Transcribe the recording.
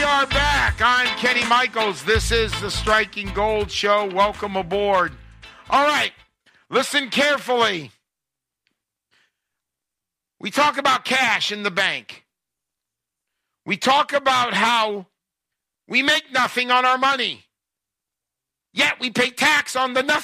We are back. I'm Kenny Michaels. This is the Striking Gold Show. Welcome aboard. All right, listen carefully. We talk about cash in the bank. We talk about how we make nothing on our money, yet we pay tax on the nothing.